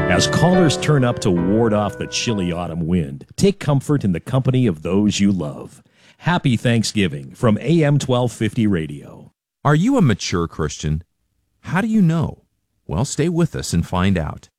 As callers turn up to ward off the chilly autumn wind, take comfort in the company of those you love. Happy Thanksgiving from AM 1250 Radio. Are you a mature Christian? How do you know? Well, stay with us and find out.